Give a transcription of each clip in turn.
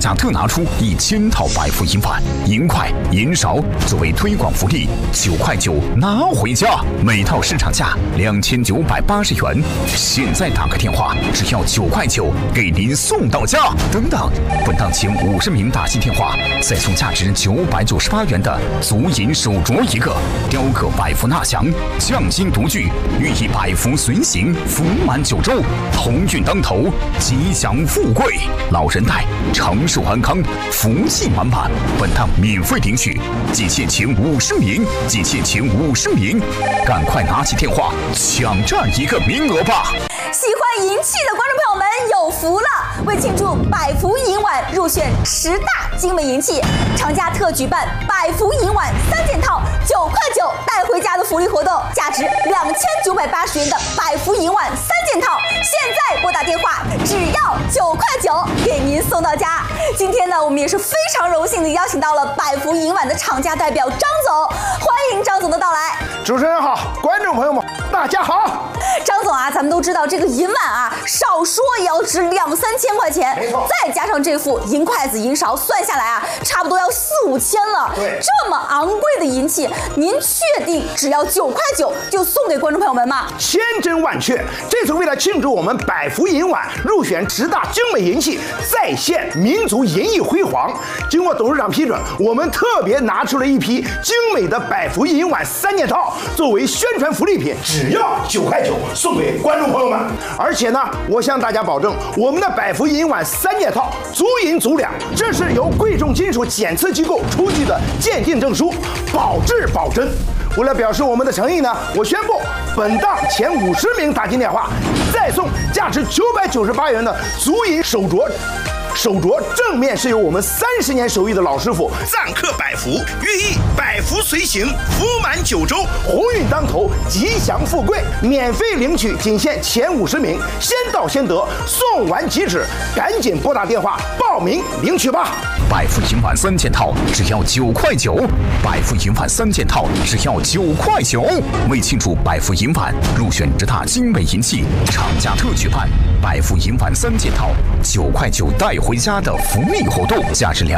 家特拿出1000套百福银碗，银快银少作为推广福利，9块9拿回家，每套市场价2980元，现在打个电话，只要9块9给您送到家。等等，本档前50名打进电话，再送价值998元的足银手镯一个，雕刻百福纳祥，匠心独具，寓意百福随行，福满9州，鸿运当头，吉祥富贵，老人戴长寿安康，福气满满。本档免费领取，仅限前50名，仅限前50名，赶快拿起电话抢占一个名额吧！ 喜欢银器的观众朋友们有福了！为庆祝百福银碗入选10大精美银器，厂家特举办百福银碗3件套9块9带回家的福利活动，价值2980元的百福银碗3件套，现在拨打电话只要9块9给您送到家。今天呢，我们也是非常荣幸的邀请到了百福银碗的厂家代表张总，欢迎张总的到来。 主持人好，观众朋友们大家好。 张总啊，咱们都知道这个银碗啊，少说也要值2、3千块钱， 没错， 再加上这副银筷子、银勺，算下来啊，差不多要4、5千了。 对， 这么昂贵的银器，您确定只要9块9就送给观众朋友们吗？ 千真万确，这次为了庆祝我们百福银碗入选10大精美银器，再现民族银艺辉煌，经过董事长批准，我们特别拿出了一批精美的百福银碗3件套，作为宣传福利品，只要9块9送给观众朋友们。而且呢，我向大家保证，我们的百福银碗3件套足银足两，这是由贵重金属检测机构出具的鉴定证书，保质保真。为了表示我们的诚意呢，我宣布本档前50名打进电话，再送价值998元的足银手镯。手镯正面是由我们30年手艺的老师傅錾刻百福，寓意百福随行，福满9州，鸿运当头，吉祥富贵。免费领取，仅限前50名，先到先得，送完即止，赶紧拨打电话报名领取吧。 百福银碗3件套只要9块9，百福银碗3件套只要9块9。为庆祝百福银碗入选10大精美银器，厂家特举办百福银碗3件套9块9带回家的福利活动，价值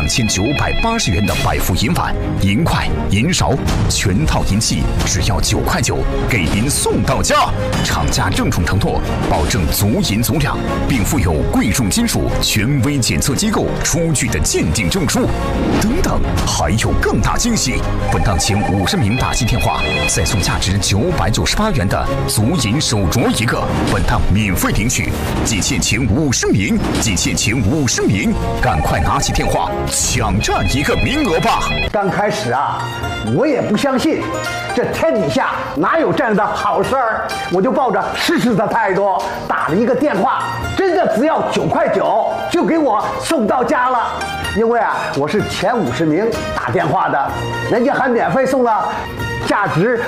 2980元的百福银碗、银筷、银勺，全套银器只要9块9给您送到家。厂家郑重承诺，保证足银足两，并附有贵重金属权威检测机构出具的鉴定证书。等等，还有更大惊喜！本档前50名打进电话，再送价值998元的足银手镯一个，本档免费领取，仅限前50名，仅限前50名，赶快拿起电话抢占一个名额吧！ 刚开始啊，我也不相信，这天底下哪有这样的好事儿，我就抱着试试的态度打了一个电话，真的只要9块9就给我送到家了。因为啊，我是前50名打电话的，人家还免费送了价值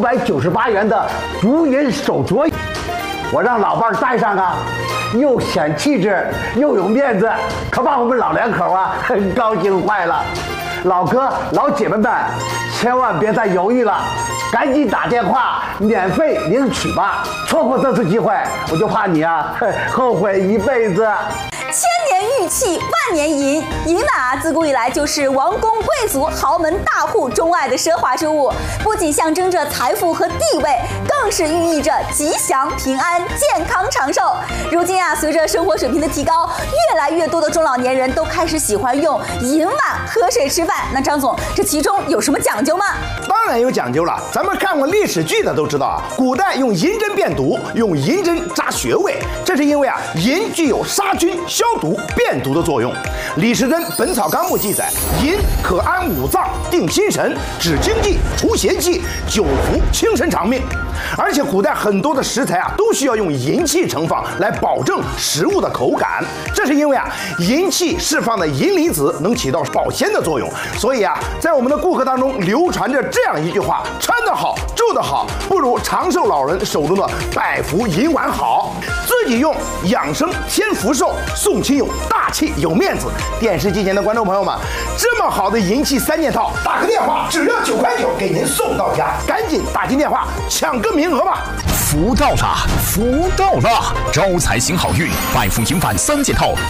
998元的足银手镯，我让老伴儿戴上啊，又显气质又有面子，可把我们老两口啊高兴坏了。老哥老姐们们，千万别再犹豫了，赶紧打电话免费领取吧！错过这次机会，我就怕你啊后悔一辈子。 千年玉器，万年银。银碗啊，自古以来就是王公贵族、豪门大户钟爱的奢华之物，不仅象征着财富和地位，更是寓意着吉祥、平安、健康、长寿。如今啊，随着生活水平的提高，越来越多的中老年人都开始喜欢用银碗喝水吃饭。那张总，这其中有什么讲究吗？ 当然有讲究了，咱们看过历史剧的都知道啊，古代用银针变毒，用银针扎穴位，这是因为啊，银具有杀菌、消毒、变毒的作用。李时珍《本草纲目》记载，银可安五脏、定心神、止惊悸、除邪气、久服、轻身长命。而且古代很多的食材啊，都需要用银器盛放来保证食物的口感。这是因为啊，银器释放的银离子能起到保鲜的作用。所以啊，在我们的顾客当中流传着这样一句话：穿得好，住得好，不如长寿老人手中的百福银碗好。自己用养生添福寿，送亲友大气有面子。电视机前的观众朋友们，这么好的银器3件套，打个电话只要9块9给您送到家，赶紧打进电话抢个名额吧！ 福到了，福到了！招财行好运，百福银碗3件套